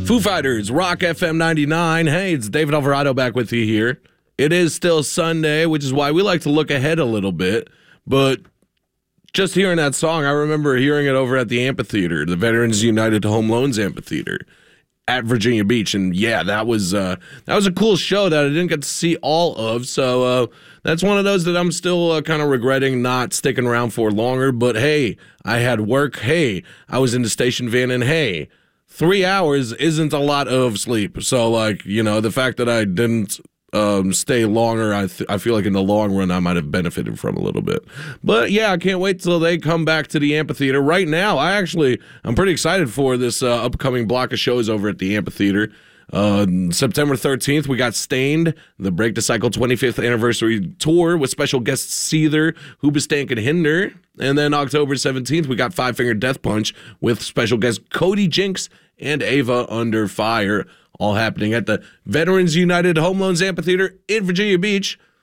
Foo Fighters, Rock FM 99. Hey, it's David Alvarado back with you here. It is still Sunday, which is why we like to look ahead a little bit. But just hearing that song, I remember hearing it over at the amphitheater, the Veterans United Home Loans Amphitheater at Virginia Beach. And yeah, that was a cool show that I didn't get to see all of. So that's one of those that I'm still kind of regretting not sticking around for longer. But hey, I had work. Hey, I was in the station van, and hey, 3 hours isn't a lot of sleep. So, the fact that I didn't stay longer, I feel like in the long run I might have benefited from a little bit. But, yeah, I can't wait till they come back to the amphitheater. Right now, I'm pretty excited for this upcoming block of shows over at the amphitheater. September 13th, we got Stained, the Break the Cycle 25th anniversary tour with special guests Seether, Hoobastank, and Hinder. And then October 17th, we got Five Finger Death Punch with special guests Cody Jinks and Ava Under Fire, all happening at the Veterans United Home Loans Amphitheater in Virginia Beach.